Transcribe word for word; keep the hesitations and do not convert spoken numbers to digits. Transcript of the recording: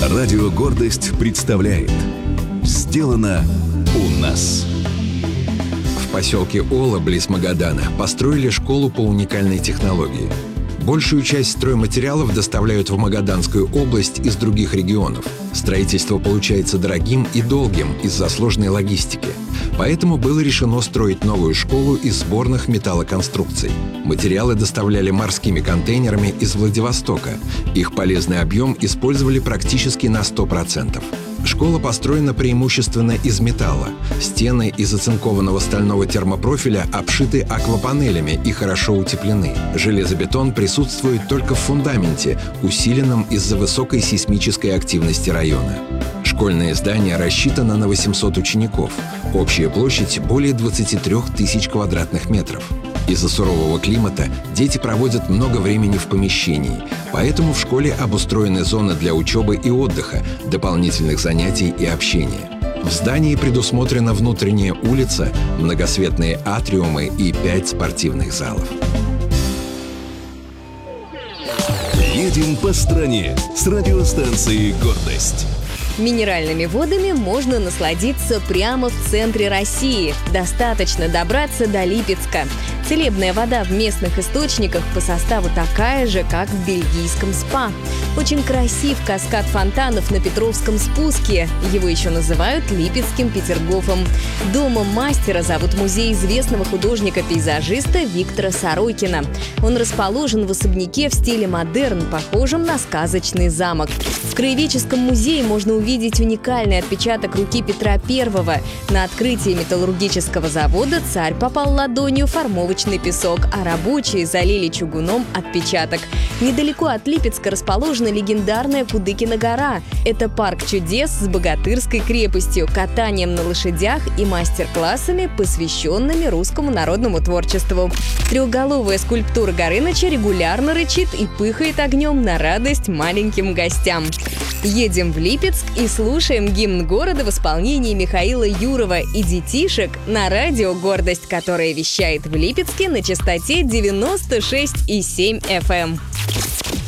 Радио «Гордость» представляет «Сделано у нас». В поселке Ола, близ Магадана, построили школу по уникальной технологии. Большую часть стройматериалов доставляют в Магаданскую область из других регионов. Строительство получается дорогим и долгим из-за сложной логистики. Поэтому было решено строить новую школу из сборных металлоконструкций. Материалы доставляли морскими контейнерами из Владивостока. Их полезный объем использовали практически на сто процентов. Школа построена преимущественно из металла. Стены из оцинкованного стального термопрофиля обшиты аквапанелями и хорошо утеплены. Железобетон присутствует только в фундаменте, усиленном из-за высокой сейсмической активности района. Школьное здание рассчитано на восемьсот учеников. Общая площадь более двадцати трёх тысяч квадратных метров. Из-за сурового климата дети проводят много времени в помещении, поэтому в школе обустроены зоны для учебы и отдыха, дополнительных занятий и общения. В здании предусмотрена внутренняя улица, многосветные атриумы и пять спортивных залов. Едем по стране с радиостанцией «Гордость». Минеральными водами можно насладиться прямо в центре России. Достаточно добраться до Липецка. Целебная вода в местных источниках по составу такая же, как в бельгийском спа. Очень красив каскад фонтанов на Петровском спуске. Его еще называют Липецким Петергофом. Домом мастера зовут музей известного художника-пейзажиста Виктора Сорокина. Он расположен в особняке в стиле модерн, похожем на сказочный замок. В краеведческом музее можно увидеть уникальный отпечаток руки Петра Первого. На открытие металлургического завода царь попал ладонью в формовочный песок, а рабочие залили чугуном отпечаток. Недалеко от Липецка расположена легендарная Кудыкина гора. Это парк чудес с богатырской крепостью, катанием на лошадях и мастер-классами, посвященными русскому народному творчеству. Трехголовая скульптура Горыныча регулярно рычит и пыхает огнем на радость маленьким гостям. Едем в Липецк и слушаем гимн города в исполнении Михаила Юрова и детишек на радио «Гордость», которое вещает в Липецке на частоте девяносто шесть и семь эф эм.